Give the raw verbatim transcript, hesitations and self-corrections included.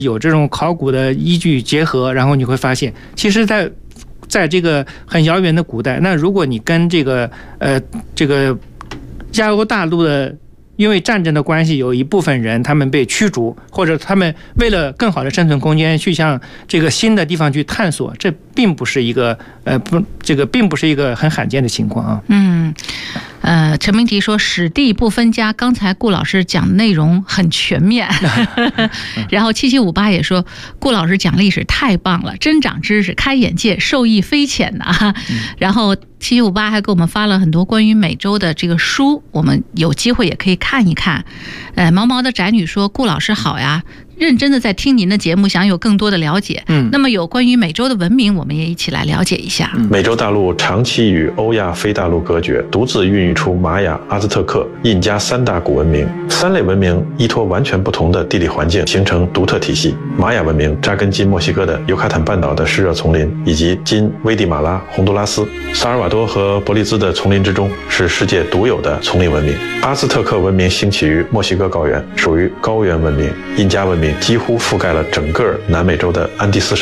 有这种考古的依据结合，然后你会发现，其实在在这个很遥远的古代，那如果你跟这个呃这个亚欧大陆的，因为战争的关系，有一部分人他们被驱逐，或者他们为了更好的生存空间去向这个新的地方去探索，这并不是一个呃不这个并不是一个很罕见的情况啊。 嗯。呃，陈明迪说史地不分家，刚才顾老师讲内容很全面。然后七七五八也说顾老师讲历史太棒了，真长知识，开眼界，受益匪浅呐、啊。然后七七五八还给我们发了很多关于美洲的这个书，我们有机会也可以看一看。呃，毛毛的宅女说顾老师好呀，认真的在听您的节目，想有更多的了解。嗯，那么有关于美洲的文明，我们也一起来了解一下。 美洲大陆长期与欧亚非大陆隔绝，独自孕育出玛雅、阿兹特克、印加三大古文明。三类文明依托完全不同的地理环境，形成独特体系。玛雅文明扎根今墨西哥的尤卡坦半岛的湿热丛林，以及今危地马拉、洪都拉斯、萨尔瓦多和伯利兹的丛林之中，是世界独有的丛林文明。阿兹特克文明兴起于墨西哥高原，属于高原文明。印加文明几乎覆盖了整个南美洲的安第斯山